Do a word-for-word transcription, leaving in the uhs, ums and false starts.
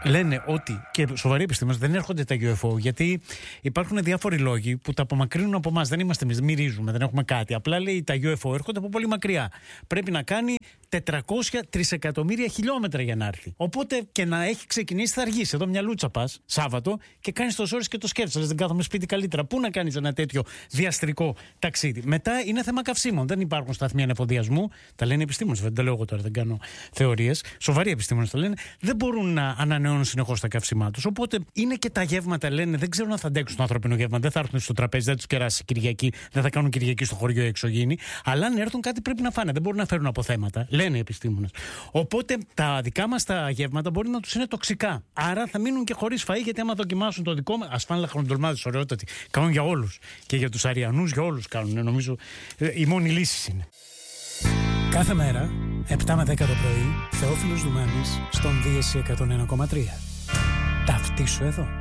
Λένε ότι, και σοβαροί επιστήμονες, δεν έρχονται τα γιου εφ ο γιατί υπάρχουν διάφοροι λόγοι που τα απομακρύνουν από εμάς. Δεν είμαστε εμείς, μυρίζουμε, δεν έχουμε κάτι. Απλά λέει τα γιου εφ ο έρχονται από πολύ μακριά. Πρέπει να κάνει τετρακόσια τρισεκατομμύρια χιλιόμετρα για να έρθει. Οπότε και να έχει ξεκινήσει θα αργήσει. Εδώ μια λούτσα πας Σάββατο και κάνεις τόσες ώρες και το σκέφτεσαι. Δεν κάθομαι σπίτι καλύτερα. Πού να κάνεις ένα τέτοιο διαστρικό ταξίδι. Μετά είναι θέμα καυσίμων. Δεν υπάρχουν σταθμοί ανεφοδιασμού. Τα λένε οι επιστήμονες. Δεν τα λέω εγώ τώρα, δεν κάνω θεωρίες. Σοβαροί επιστήμονες τα λένε. Δεν μπορούν να ανανεώνουν συνεχώς τα καύσιμά τους. Οπότε είναι και τα γεύματα, λένε, δεν ξέρουν αν θα αντέξουν το ανθρώπινο γεύμα. Δεν θα έρθουν στο τραπέζι, δεν τους κεράσει Κυριακή, δεν θα κάνουν Κυριακή στο χωριό εξωγήινη. Αλλά αν έρθουν κάτι πρέπει να φάνε. Δεν μπορούν να φέρουν αποθέματα, λένε οι επιστήμονες. Οπότε τα δικά μας τα γεύματα μπορεί να τους είναι τοξικά. Άρα θα μείνουν και χωρίς φαΐ, γιατί άμα δοκιμάσουν το δικό μας. Ας φάνε λαχανοτολμάδες, ωραιότατοι. Κάνουν για όλους. Και για τους Αριανούς, για όλους κάνουν. Νομίζω η μόνη λύση είναι. Κάθε μέρα, επτά με δέκα το πρωί, Θεόφιλος Δουμάνης στον Δίεση εκατόν ένα κόμμα τρία. Ταυτίσου εδώ.